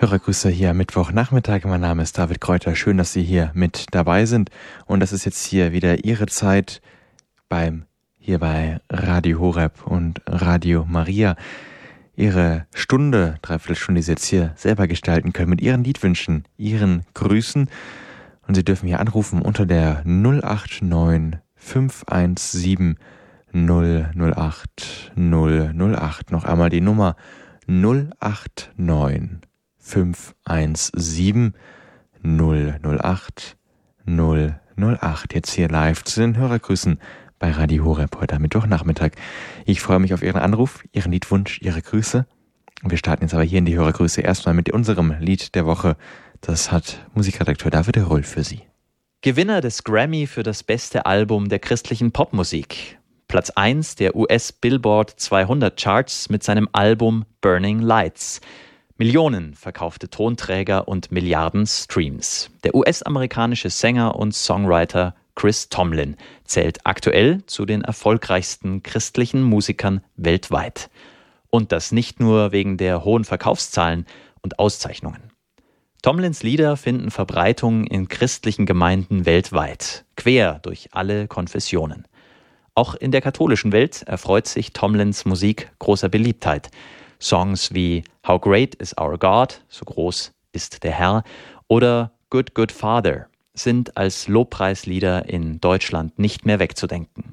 Hörergrüße hier am Mittwochnachmittag. Mein Name ist David Kräuter. Schön, dass Sie hier mit dabei sind. Und das ist jetzt hier wieder Ihre Zeit hier bei Radio Horeb und Radio Maria. Ihre Stunde, Dreiviertelstunde, die Sie jetzt hier selber gestalten können mit Ihren Liedwünschen, Ihren Grüßen. Und Sie dürfen hier anrufen unter der 089 517 008 008. Noch einmal die Nummer 089 517 008 008. Jetzt hier live zu den Hörergrüßen bei Radio Horeb heute am Mittwochnachmittag. Ich freue mich auf Ihren Anruf, Ihren Liedwunsch, Ihre Grüße. Und wir starten jetzt aber hier in die Hörergrüße erstmal mit unserem Lied der Woche. Das hat Musikredakteur David Röll für Sie. Gewinner des Grammy für das beste Album der christlichen Popmusik. Platz 1 der US-Billboard 200 Charts mit seinem Album Burning Lights. Millionen verkaufte Tonträger und Milliarden Streams. Der US-amerikanische Sänger und Songwriter Chris Tomlin zählt aktuell zu den erfolgreichsten christlichen Musikern weltweit. Und das nicht nur wegen der hohen Verkaufszahlen und Auszeichnungen. Tomlins Lieder finden Verbreitung in christlichen Gemeinden weltweit, quer durch alle Konfessionen. Auch in der katholischen Welt erfreut sich Tomlins Musik großer Beliebtheit. Songs wie How Great is Our God, so groß ist der Herr, oder Good Good Father sind als Lobpreislieder in Deutschland nicht mehr wegzudenken.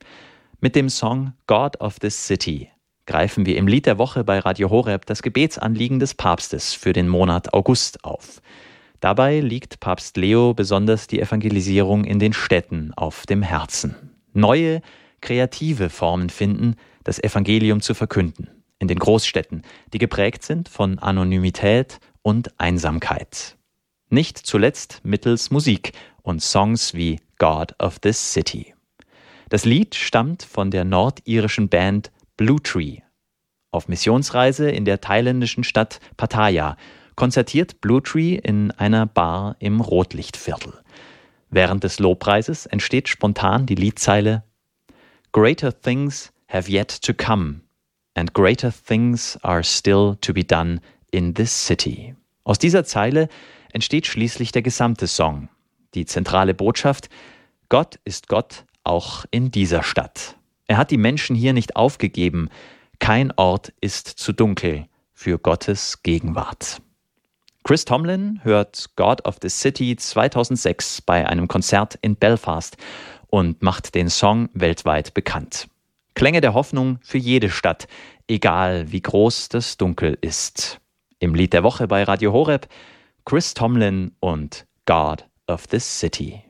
Mit dem Song God of this City greifen wir im Lied der Woche bei Radio Horeb das Gebetsanliegen des Papstes für den Monat August auf. Dabei liegt Papst Leo besonders die Evangelisierung in den Städten auf dem Herzen. Neue, kreative Formen finden, das Evangelium zu verkünden. In den Großstädten, die geprägt sind von Anonymität und Einsamkeit. Nicht zuletzt mittels Musik und Songs wie God of this City. Das Lied stammt von der nordirischen Band Blue Tree. Auf Missionsreise in der thailändischen Stadt Pattaya konzertiert Blue Tree in einer Bar im Rotlichtviertel. Während des Lobpreises entsteht spontan die Liedzeile Greater things have yet to come and greater things are still to be done in this city. Aus dieser Zeile entsteht schließlich der gesamte Song. Die zentrale Botschaft: Gott ist Gott auch in dieser Stadt. Er hat die Menschen hier nicht aufgegeben. Kein Ort ist zu dunkel für Gottes Gegenwart. Chris Tomlin hört God of the City 2006 bei einem Konzert in Belfast und macht den Song weltweit bekannt. Klänge der Hoffnung für jede Stadt, egal wie groß das Dunkel ist. Im Lied der Woche bei Radio Horeb Chris Tomlin und God of the City.